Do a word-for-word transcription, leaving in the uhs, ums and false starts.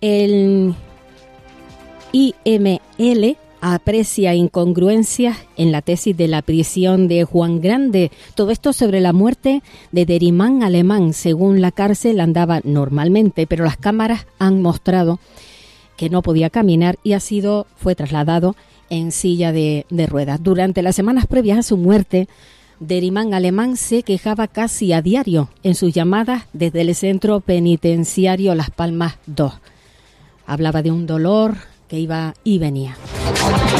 El I M L aprecia incongruencias en la tesis de la prisión de Juan Grande. Todo esto sobre la muerte de Derimán Alemán. Según la cárcel andaba normalmente, pero las cámaras han mostrado que no podía caminar y ha sido, fue trasladado en silla de, de ruedas. Durante las semanas previas a su muerte, Derimán Alemán se quejaba casi a diario en sus llamadas desde el centro penitenciario Las Palmas dos. Hablaba de un dolor que iba y venía.